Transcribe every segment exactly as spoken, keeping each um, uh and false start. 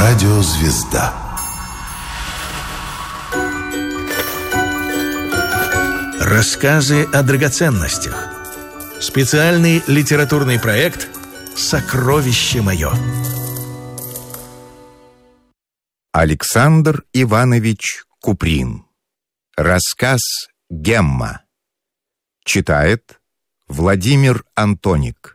Радиозвезда. Рассказы о драгоценностях. Специальный литературный проект «Сокровище мое». Александр Иванович Куприн. Рассказ «Гемма». Читает Владимир Антоник.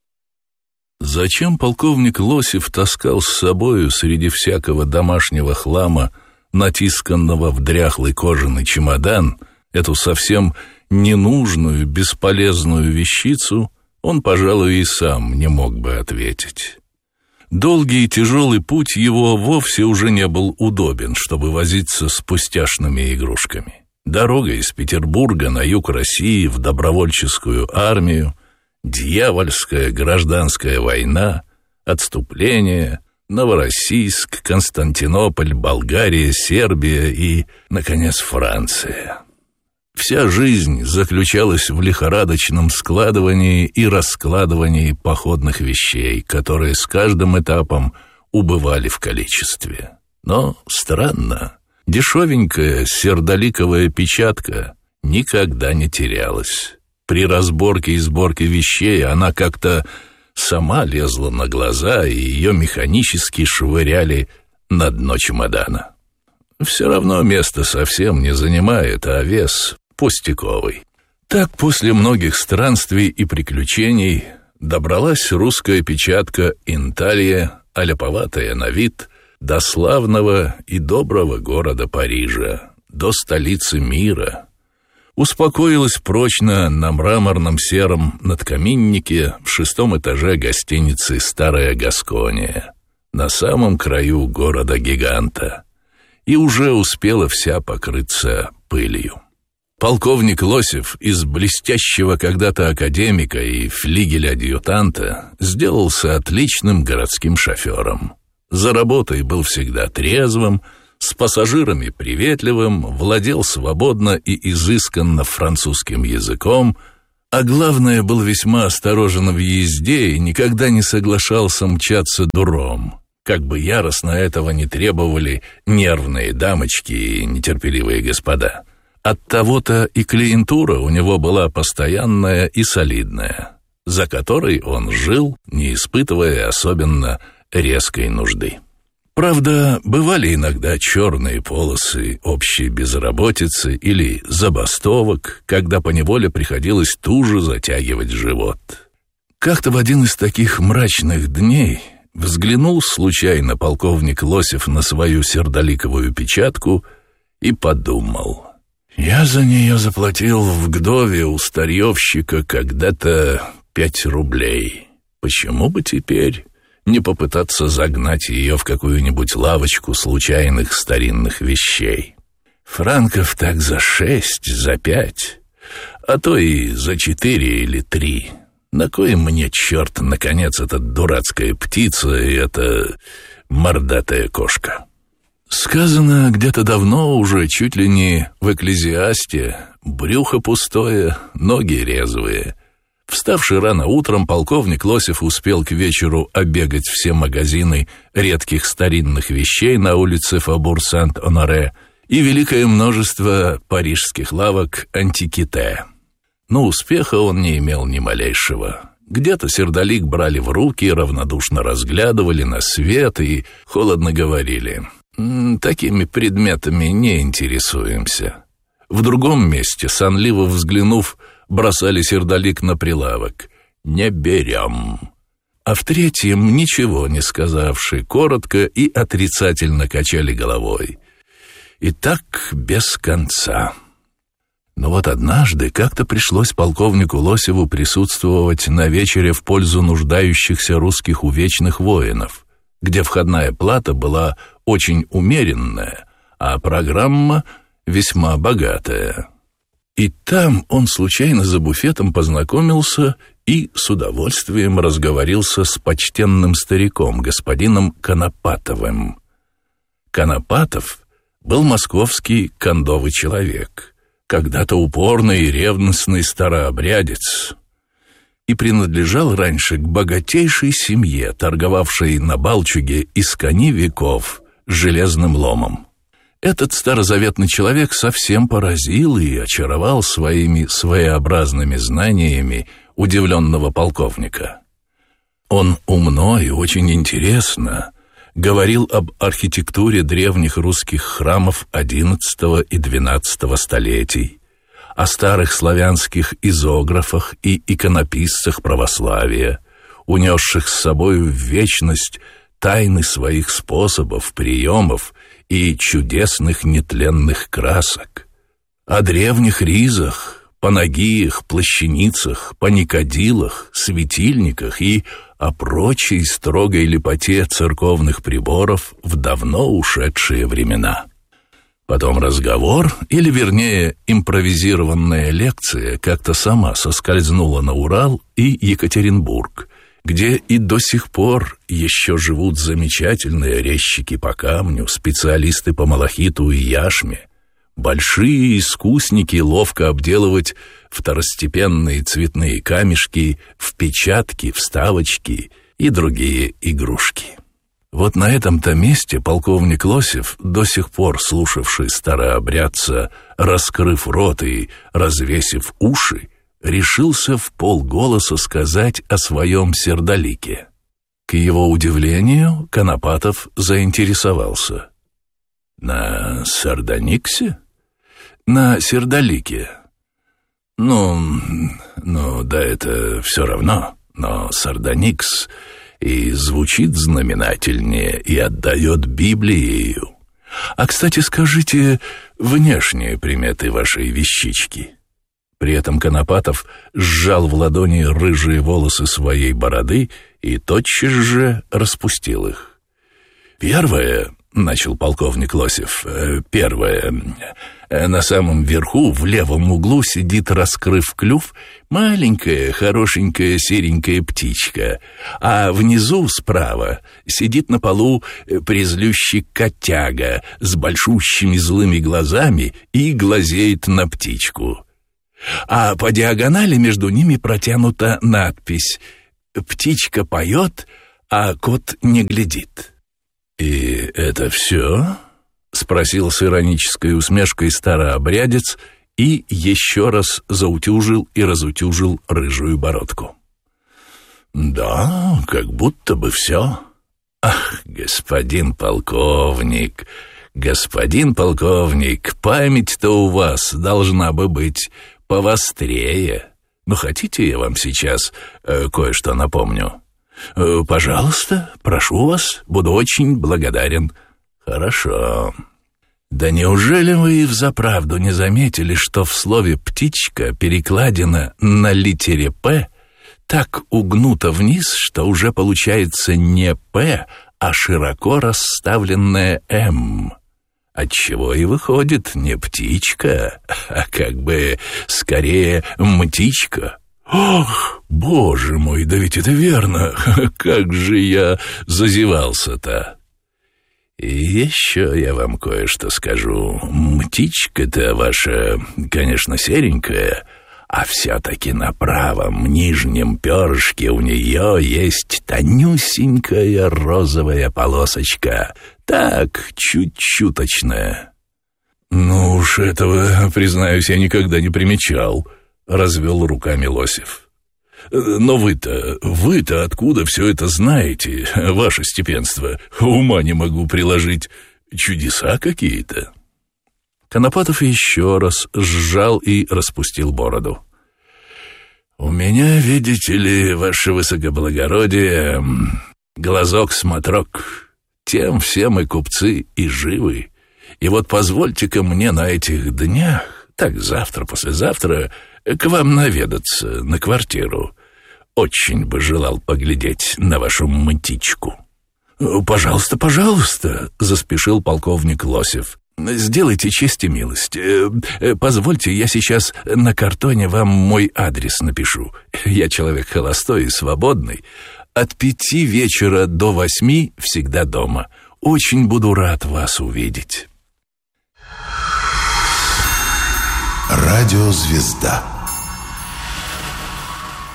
Зачем полковник Лосев таскал с собою среди всякого домашнего хлама, натисканного в дряхлый кожаный чемодан, эту совсем ненужную, бесполезную вещицу, он, пожалуй, и сам не мог бы ответить. Долгий и тяжелый путь его вовсе уже не был удобен, чтобы возиться с пустяшными игрушками. Дорога из Петербурга на юг России в добровольческую армию, дьявольская гражданская война, отступление, Новороссийск, Константинополь, Болгария, Сербия и, наконец, Франция. Вся жизнь заключалась в лихорадочном складывании и раскладывании походных вещей, которые с каждым этапом убывали в количестве. Но странно, дешевенькая сердоликовая печатка никогда не терялась. При разборке и сборке вещей она как-то сама лезла на глаза, и ее механически швыряли на дно чемодана. Все равно место совсем не занимает, а вес пустяковый. Так после многих странствий и приключений добралась русская печатка «Инталия», аляповатая на вид, до славного и доброго города Парижа, до столицы мира. Успокоилась прочно на мраморном сером надкаминнике в шестом этаже гостиницы «Старая Гаскония», на самом краю города-гиганта, и уже успела вся покрыться пылью. Полковник Лосев из блестящего когда-то академика и флигеля-адъютанта сделался отличным городским шофером. За работой был всегда трезвым, с пассажирами приветливым, владел свободно и изысканно французским языком, а главное, был весьма осторожен в езде и никогда не соглашался мчаться дуром, как бы яростно этого не требовали нервные дамочки и нетерпеливые господа. Оттого-то и клиентура у него была постоянная и солидная, за которой он жил, не испытывая особенно резкой нужды. Правда, бывали иногда черные полосы общей безработицы или забастовок, когда поневоле приходилось туже затягивать живот. Как-то в один из таких мрачных дней взглянул случайно полковник Лосев на свою сердоликовую печатку и подумал: «Я за нее заплатил в Гдове у старьевщика когда-то пять рублей. Почему бы теперь не попытаться загнать ее в какую-нибудь лавочку случайных старинных вещей? Франков так за шесть, за пять, а то и за четыре или три. На кой мне, черт, наконец, эта дурацкая птица и эта мордатая кошка?» Сказано где-то давно уже, чуть ли не в «Экклезиасте», брюхо пустое, ноги резвые. Вставший рано утром, полковник Лосев успел к вечеру обегать все магазины редких старинных вещей на улице Фабур-Сент-Оноре и великое множество парижских лавок «Антиките». Но успеха он не имел ни малейшего. Где-то сердолик брали в руки, равнодушно разглядывали на свет и холодно говорили: «Такими предметами не интересуемся». В другом месте, сонливо взглянув, бросали сердолик на прилавок: «Не берем». А в третьем, ничего не сказавши, коротко и отрицательно качали головой. И так без конца. Но вот однажды как-то пришлось полковнику Лосеву присутствовать на вечере в пользу нуждающихся русских увечных воинов, где входная плата была очень умеренная, а программа весьма богатая. И там он случайно за буфетом познакомился и с удовольствием разговорился с почтенным стариком, господином Конопатовым. Конопатов был московский кондовый человек, когда-то упорный и ревностный старообрядец. и принадлежал раньше к богатейшей семье, торговавшей на Балчуге искони веков железным ломом. Этот старозаветный человек совсем поразил и очаровал своими своеобразными знаниями удивленного полковника. Он умно и очень интересно говорил об архитектуре древних русских храмов одиннадцатого и двенадцатого столетий, о старых славянских изографах и иконописцах православия, унесших с собой в вечность тайны своих способов, приемов и чудесных нетленных красок, о древних ризах, панагиях, плащаницах, паникадилах, светильниках и о прочей строгой лепоте церковных приборов в давно ушедшие времена. Потом разговор, или вернее импровизированная лекция, как-то сама соскользнула на Урал и Екатеринбург, где и до сих пор еще живут замечательные резчики по камню, специалисты по малахиту и яшме, большие искусники ловко обделывать второстепенные цветные камешки в печатки, вставочки и другие игрушки. Вот на этом-то месте полковник Лосев, до сих пор слушавший старообрядца, раскрыв рот и развесив уши, решился в полголоса сказать о своем сердолике. К его удивлению, Конопатов заинтересовался. «На сардониксе? На сердолике? Ну, ну, да это все равно, но сардоникс и звучит знаменательнее и отдает Библиею. А, кстати, скажите внешние приметы вашей вещички». При этом Конопатов сжал в ладони рыжие волосы своей бороды и тотчас же распустил их. «Первое, — начал полковник Лосев, — первое, на самом верху в левом углу сидит, раскрыв клюв, маленькая, хорошенькая серенькая птичка, а внизу справа сидит на полу призлющий котяга с большущими злыми глазами и глазеет на птичку. А по диагонали между ними протянута надпись «Птичка поет, а кот не глядит». «И это все?» — спросил с иронической усмешкой старообрядец и еще раз заутюжил и разутюжил рыжую бородку. «Да, как будто бы все. Ах, господин полковник, господин полковник, память-то у вас должна бы быть повострее. Ну, хотите, я вам сейчас э, кое-что напомню?» э, «Пожалуйста, прошу вас, буду очень благодарен». «Хорошо. Да неужели вы и взаправду не заметили, что в слове «птичка» перекладина на литере «П» так угнута вниз, что уже получается не «П», а широко расставленная «М»? Отчего и выходит не птичка, а как бы скорее мтичка. Ох, боже мой, да ведь это верно. Как же я зазевался-то. И еще я вам кое-что скажу. Птичка-то ваша, конечно, серенькая, а все-таки на правом нижнем перышке у нее есть тонюсенькая розовая полосочка. Так, чуть-чуточная. «Ну уж этого, признаюсь, я никогда не примечал», — развел руками Лосев. «Но вы-то, вы-то откуда все это знаете, ваше степенство? Ума не могу приложить. Чудеса какие-то». Конопатов еще раз сжал и распустил бороду. «У меня, видите ли, ваше высокоблагородие, глазок-смотрок. Тем все мы купцы и живы. И вот позвольте-ка мне на этих днях, так завтра-послезавтра, к вам наведаться на квартиру. Очень бы желал поглядеть на вашу мтичку». «Пожалуйста, пожалуйста», — заспешил полковник Лосев. «Сделайте честь и милость. Позвольте, я сейчас на картоне вам мой адрес напишу. Я человек холостой и свободный. От пяти вечера до восьми всегда дома. Очень буду рад вас увидеть». Радиозвезда.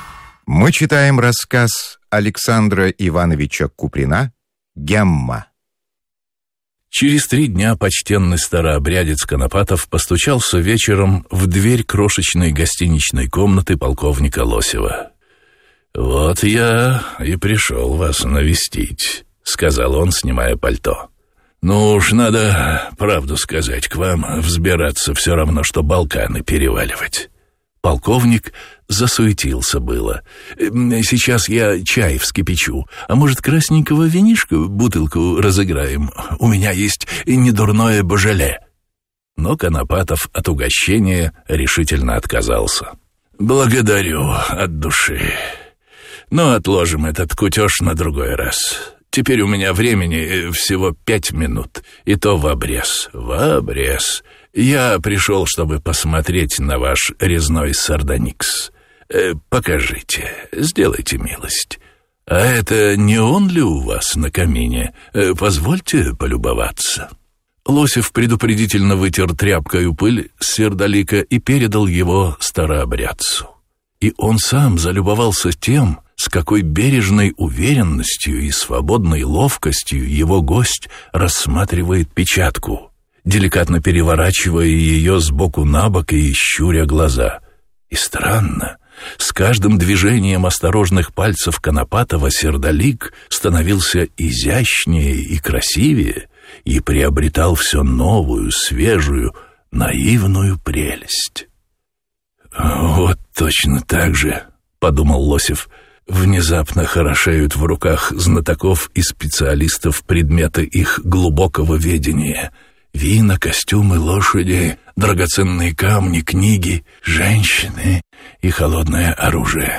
Мы читаем рассказ Александра Ивановича Куприна «Гемма». Через три дня почтенный старообрядец Конопатов постучался вечером в дверь крошечной гостиничной комнаты полковника Лосева. «Вот я и пришел вас навестить», — сказал он, снимая пальто. «Ну уж надо, правду сказать, к вам взбираться все равно, что Балканы переваливать». Полковник засуетился было. «Сейчас я чай вскипячу, а может, красненького винишка бутылку разыграем? У меня есть недурное божеле». Но Конопатов от угощения решительно отказался. «Благодарю от души. Но отложим этот кутеж на другой раз. Теперь у меня времени всего пять минут, и то в обрез, в обрез. Я пришел, чтобы посмотреть на ваш резной сардоникс. Э, покажите, сделайте милость. А это не он ли у вас на камине? Э, позвольте полюбоваться». Лосев предупредительно вытер тряпкою пыль с сердолика и передал его старообрядцу. И он сам залюбовался тем, с какой бережной уверенностью и свободной ловкостью его гость рассматривает печатку, деликатно переворачивая ее сбоку на бок и щуря глаза. И странно, с каждым движением осторожных пальцев Конопатова сердолик становился изящнее и красивее и приобретал все новую, свежую, наивную прелесть. «Вот точно так же», — подумал Лосев, — «внезапно хорошеют в руках знатоков и специалистов предметы их глубокого ведения. Вина, костюмы, лошади, драгоценные камни, книги, женщины и холодное оружие».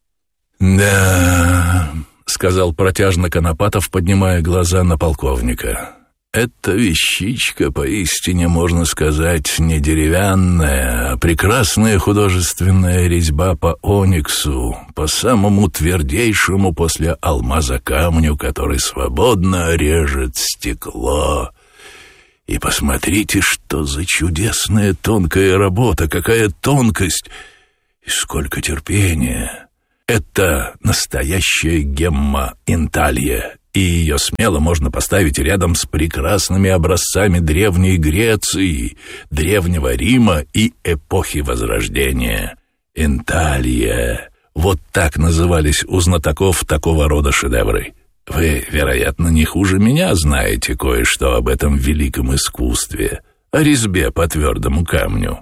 «Да», — сказал протяжно Конопатов, поднимая глаза на полковника, — «эта вещичка, поистине, можно сказать, не деревянная, а прекрасная художественная резьба по ониксу, по самому твердейшему после алмаза камню, который свободно режет стекло. И посмотрите, что за чудесная тонкая работа, какая тонкость и сколько терпения. Это настоящая гемма инталья, и ее смело можно поставить рядом с прекрасными образцами Древней Греции, Древнего Рима и эпохи Возрождения. Инталья. Вот так назывались у знатоков такого рода шедевры. Вы, вероятно, не хуже меня знаете кое-что об этом великом искусстве, о резьбе по твердому камню.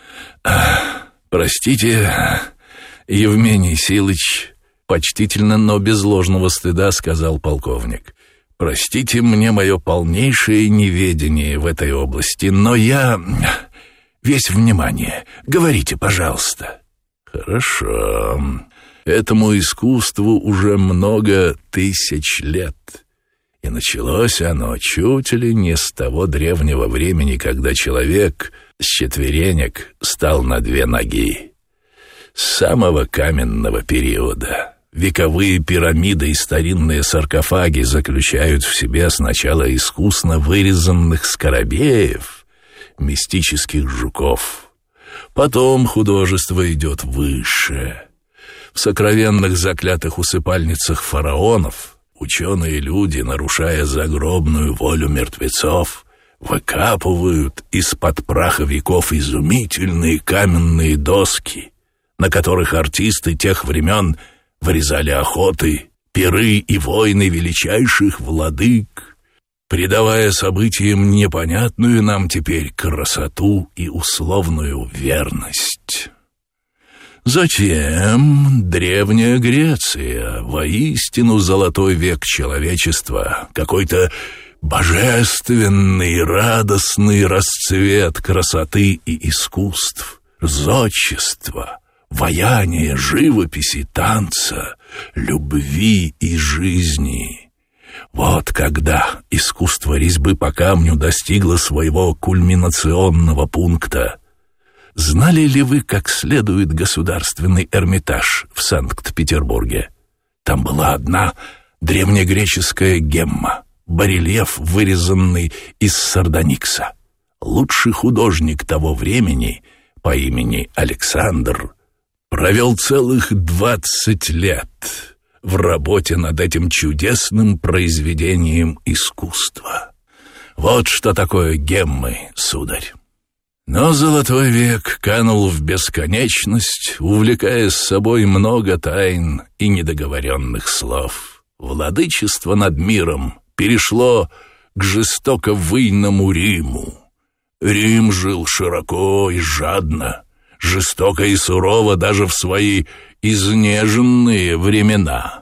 Ах, простите, Евмений Силыч, почтительно, но без ложного стыда сказал полковник. Простите мне мое полнейшее неведение в этой области, но я весь внимание. Говорите, пожалуйста. Хорошо. Этому искусству уже много тысяч лет. И началось оно чуть ли не с того древнего времени, когда человек с четверенек стал на две ноги. С самого каменного периода. Вековые пирамиды и старинные саркофаги заключают в себе сначала искусно вырезанных скоробеев, мистических жуков. Потом художество идет выше. В сокровенных заклятых усыпальницах фараонов ученые люди, нарушая загробную волю мертвецов, выкапывают из-под праха веков изумительные каменные доски, на которых артисты тех времен вырезали охоты, пиры и войны величайших владык, придавая событиям непонятную нам теперь красоту и условную верность. Затем Древняя Греция, воистину золотой век человечества, какой-то божественный, радостный расцвет красоты и искусств, зодчества, ваяния, живописи, танца, любви и жизни. Вот когда искусство резьбы по камню достигло своего кульминационного пункта. Знали ли вы, как следует Государственный Эрмитаж в Санкт-Петербурге? Там была одна древнегреческая гемма, барельеф, вырезанный из сардоникса. Лучший художник того времени по имени Александр провел целых двадцать лет в работе над этим чудесным произведением искусства. Вот что такое геммы, сударь. Но золотой век канул в бесконечность, увлекая с собой много тайн и недоговоренных слов. Владычество над миром перешло к жестоко-выйному Риму. Рим жил широко и жадно, жестоко и сурово даже в свои изнеженные времена.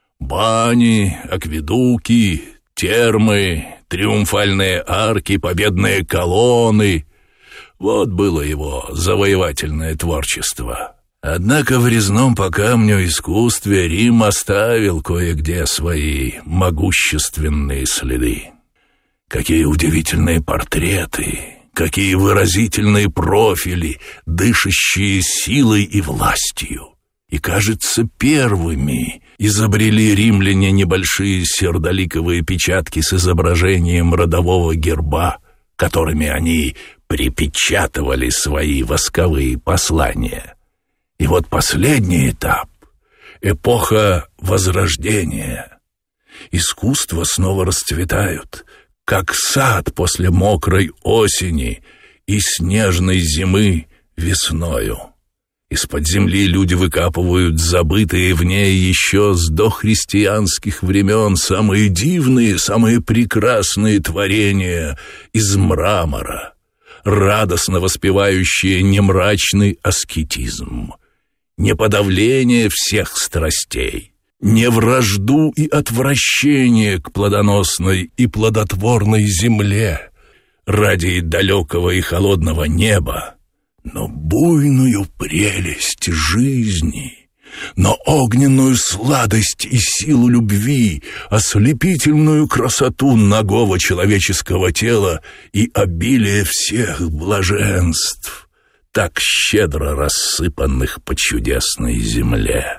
Бани, акведуки, термы, триумфальные арки, победные колонны — вот было его завоевательное творчество. Однако в резном по камню искусстве Рим оставил кое-где свои могущественные следы. Какие удивительные портреты, какие выразительные профили, дышащие силой и властью. И, кажется, первыми изобрели римляне небольшие сердоликовые печатки с изображением родового герба, которыми они припечатывали свои восковые послания. И вот последний этап — эпоха Возрождения. Искусства снова расцветают, как сад после мокрой осени и снежной зимы весною. Из-под земли люди выкапывают забытые в ней еще с дохристианских времен самые дивные, самые прекрасные творения из мрамора, радостно воспевающие не мрачный аскетизм, не подавление всех страстей, не вражду и отвращение к плодоносной и плодотворной земле ради далекого и холодного неба, но буйную прелесть жизни, но огненную сладость и силу любви, ослепительную красоту нагого человеческого тела и обилие всех блаженств, так щедро рассыпанных по чудесной земле.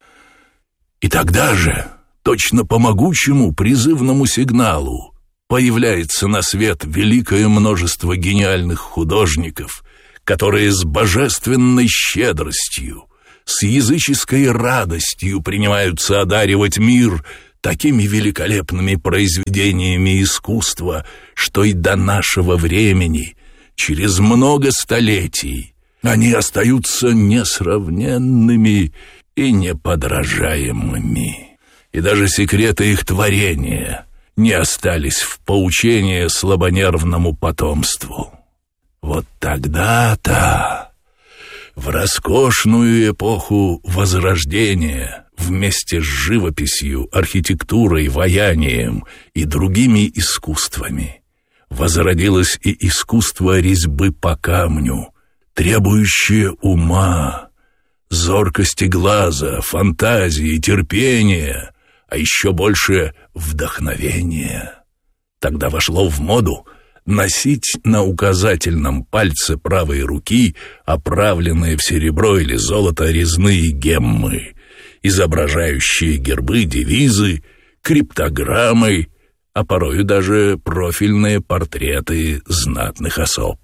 И тогда же, точно по могучему призывному сигналу, появляется на свет великое множество гениальных художников, которые с божественной щедростью, с языческой радостью принимаются одаривать мир такими великолепными произведениями искусства, что и до нашего времени, через много столетий, они остаются несравненными и неподражаемыми. И даже секреты их творения не остались в поучение слабонервному потомству. Вот тогда-то, в роскошную эпоху Возрождения, вместе с живописью, архитектурой, ваянием и другими искусствами, возродилось и искусство резьбы по камню, требующее ума, зоркости глаза, фантазии, терпения, а еще больше вдохновения. Тогда вошло в моду носить на указательном пальце правой руки оправленные в серебро или золото резные геммы, изображающие гербы, девизы, криптограммы, а порою даже профильные портреты знатных особ.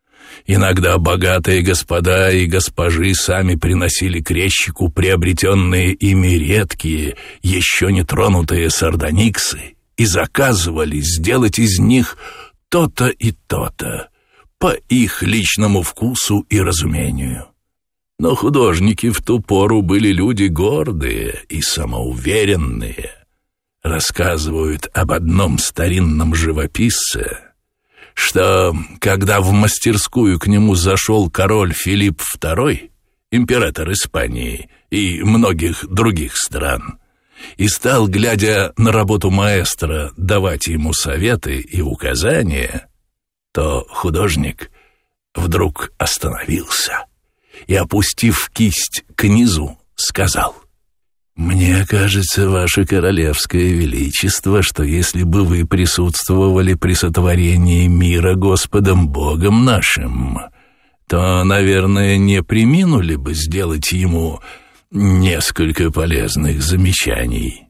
Иногда богатые господа и госпожи сами приносили крещику приобретенные ими редкие, еще не тронутые сардониксы и заказывали сделать из них то-то и то-то, по их личному вкусу и разумению. Но художники в ту пору были люди гордые и самоуверенные. Рассказывают об одном старинном живописце, что, когда в мастерскую к нему зашел король Филипп второй, император Испании и многих других стран, и стал, глядя на работу маэстро, давать ему советы и указания, то художник вдруг остановился и, опустив кисть к низу, сказал: «Мне кажется, ваше королевское величество, что если бы вы присутствовали при сотворении мира Господом Богом нашим, то, наверное, не преминули бы сделать ему несколько полезных замечаний».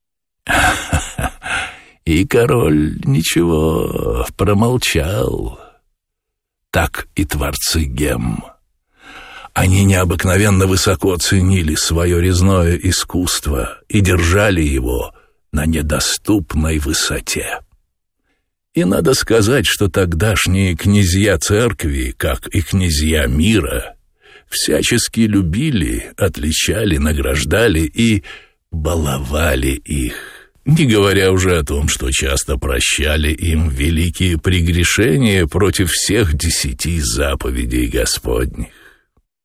И король ничего, промолчал. Так и творцы гемм. Они необыкновенно высоко ценили свое резное искусство и держали его на недоступной высоте. И надо сказать, что тогдашние князья церкви, как и князья мира, всячески любили, отличали, награждали и баловали их, не говоря уже о том, что часто прощали им великие прегрешения против всех десяти заповедей Господних.